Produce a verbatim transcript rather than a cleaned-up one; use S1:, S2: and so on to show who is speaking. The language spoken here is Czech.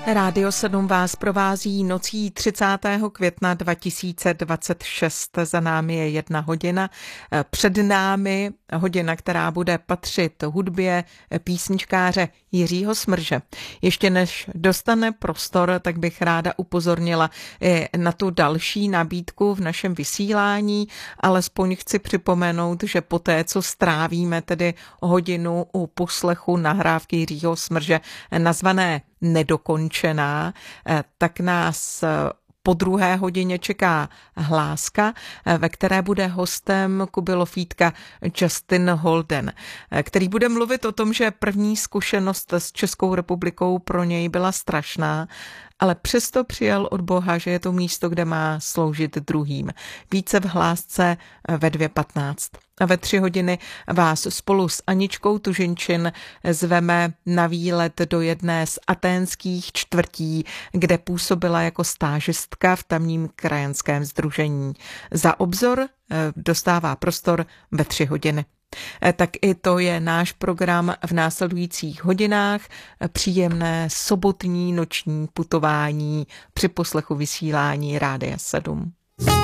S1: Rádio sedm vás provází nocí třicátého května dva tisíce dvacet šest. Za námi je jedna hodina. Před námi hodina, která bude patřit hudbě písničkáře Jiřího Smrže. Ještě než dostane prostor, tak bych ráda upozornila i na tu další nabídku v našem vysílání. Alespoň chci připomenout, že poté, co strávíme tedy hodinu u poslechu nahrávky Jiřího Smrže nazvané Nedokončená, tak nás po druhé hodině čeká hláska, ve které bude hostem Kuby Lofítka Justin Holden, který bude mluvit o tom, že první zkušenost s Českou republikou pro něj byla strašná, ale přesto přijal od Boha, že je to místo, kde má sloužit druhým. Více v hlásce ve dvě patnáct. A ve tři hodiny vás spolu s Aničkou Tužinčin zveme na výlet do jedné z aténských čtvrtí, kde působila jako stážistka v tamním krajanském sdružení. Za obzor dostává prostor ve tři hodiny. Tak i to je náš program v následujících hodinách. Příjemné sobotní noční putování při poslechu vysílání Rádia sedm.